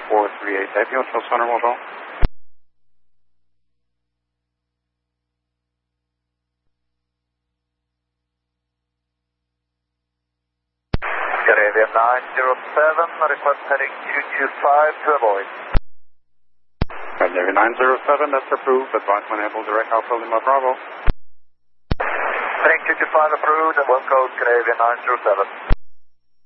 438 Heavy Hotel Center, Hotel. Canadian 907, request heading 225 to avoid. Red Navy 907, that's approved. Advise when able, direct Alpha Lima Bravo. Heading 225 approved, and will code Canadian 907.